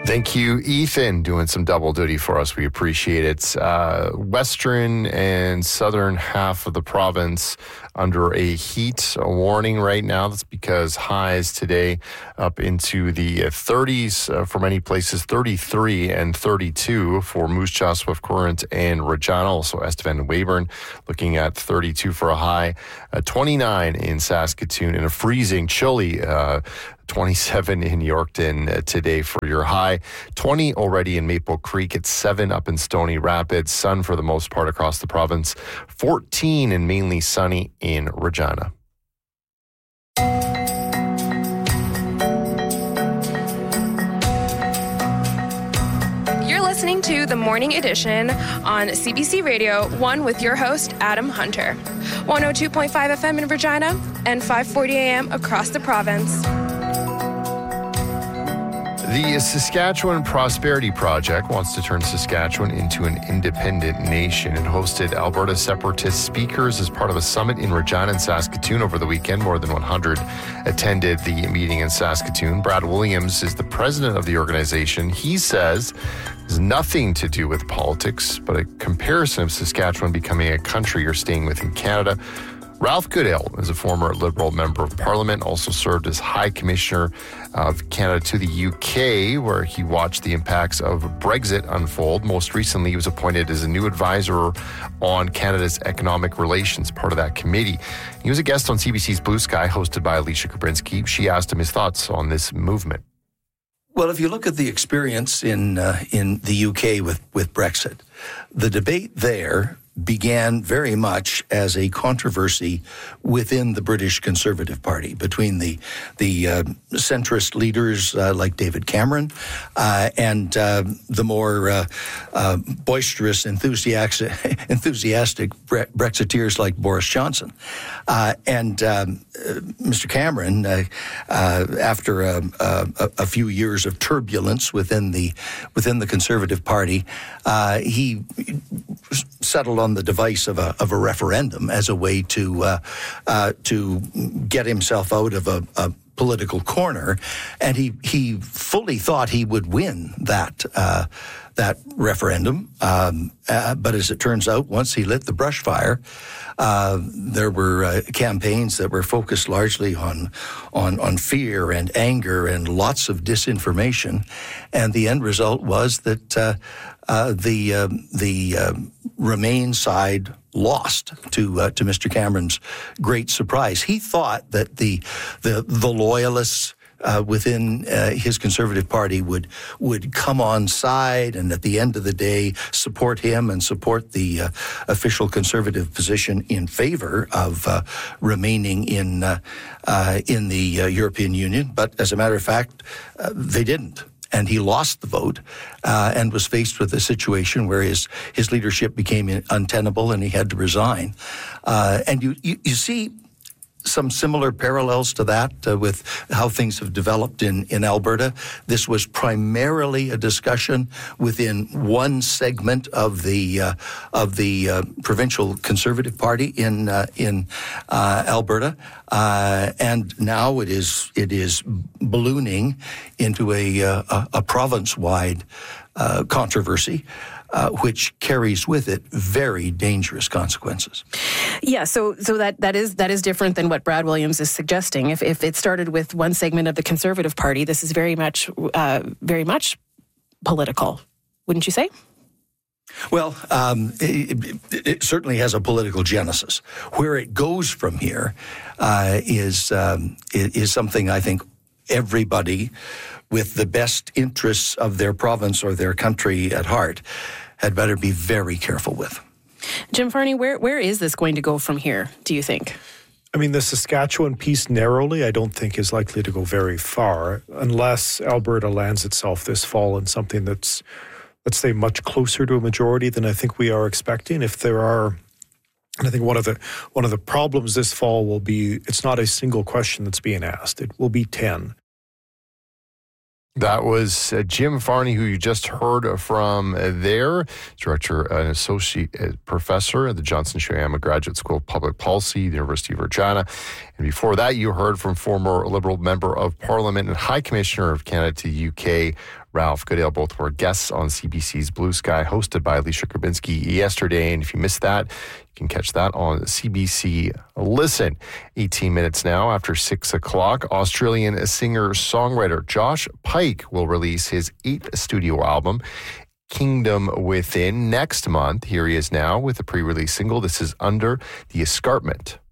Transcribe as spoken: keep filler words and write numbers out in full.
Thank you, Ethan, doing some double duty for us. We appreciate it. Uh, western and southern half of the province under a heat warning right now. That's because highs today up into the thirties uh, for many places, thirty-three and thirty-two for Moose Jaw, Swift Current, and Regina. Also, Estevan and Weyburn looking at thirty-two for a high, uh, twenty-nine in Saskatoon, and a freezing, chilly uh, twenty-seven in Yorkton uh, today for your high. twenty already in Maple Creek. It's seven up in Stony Rapids. Sun for the most part across the province. fourteen and mainly sunny in Regina. You're listening to The Morning Edition on C B C Radio one with your host, Adam Hunter. one oh two point five F M in Regina and five forty A M across the province. The Saskatchewan Prosperity Project wants to turn Saskatchewan into an independent nation and hosted Alberta separatist speakers as part of a summit in Regina and Saskatoon over the weekend. More than one hundred attended the meeting in Saskatoon. Brad Williams is the president of the organization. He says it has nothing to do with politics, but a comparison of Saskatchewan becoming a country or staying within Canada. Ralph Goodale is a former Liberal member of Parliament, also served as High Commissioner of Canada to the U K, where he watched the impacts of Brexit unfold. Most recently, he was appointed as a new advisor on Canada's economic relations, part of that committee. He was a guest on C B C's Blue Sky, hosted by Alicia Kabrinsky. She asked him his thoughts on this movement. Well, if you look at the experience in uh, in the U K with, with Brexit, the debate there began very much as a controversy within the British Conservative Party between the the uh, centrist leaders uh, like David Cameron uh, and uh, the more uh, uh, boisterous, enthusiastic, enthusiastic Bre- Brexiteers like Boris Johnson. Uh, and um, uh, Mister Cameron, uh, uh, after a, a, a few years of turbulence within the within the Conservative Party, uh, he settled on the device of a of a referendum as a way to uh, uh, to get himself out of a, a political corner, and he he fully thought he would win that uh, that referendum. Um, uh, but as it turns out, once he lit the brush fire, uh, there were uh, campaigns that were focused largely on on on fear and anger and lots of disinformation, and the end result was that uh, uh, the uh, the uh, Remain side lost to uh, to Mister Cameron's great surprise. He thought that the the the loyalists Uh, within uh, his Conservative Party would would come on side and at the end of the day support him and support the uh, official Conservative position in favor of uh, remaining in uh, uh, in the uh, European Union. But as a matter of fact, uh, they didn't. And he lost the vote uh, and was faced with a situation where his, his leadership became untenable and he had to resign. Uh, and you, you, you see some similar parallels to that uh, with how things have developed in, in Alberta. This was primarily a discussion within one segment of the uh, of the uh, provincial Conservative Party in uh, in uh, Alberta, uh, and now it is it is ballooning into a uh, a, a province-wide uh, controversy. Uh, which carries with it very dangerous consequences. Yeah, so so that, that is that is different than what Brad Williams is suggesting. If if it started with one segment of the Conservative Party, this is very much uh, very much political, wouldn't you say? Well, um, it, it certainly has a political genesis. Where it goes from here uh, is um, is something I think everybody with the best interests of their province or their country at heart had better be very careful with. Jim Farney, where where is this going to go from here, do you think? I mean, the Saskatchewan piece narrowly, I don't think is likely to go very far unless Alberta lands itself this fall in something that's, let's say, much closer to a majority than I think we are expecting. If there are, and I think one of the one of the problems this fall will be, it's not a single question that's being asked. It will be ten. That was uh, Jim Farney, who you just heard from uh, there, director, an associate uh, professor at the Johnson Shoyama Graduate School of Public Policy, the University of Regina. And before that, you heard from former Liberal Member of Parliament and High Commissioner of Canada to the U K, Ralph Goodale. Both were guests on C B C's Blue Sky, hosted by Alicia Grabinski yesterday. And if you missed that, you can catch that on C B C Listen. eighteen minutes now after six o'clock. Australian singer-songwriter Josh Pike will release his eighth studio album, Kingdom Within, next month. Here he is now with a pre-release single. This is Under the Escarpment.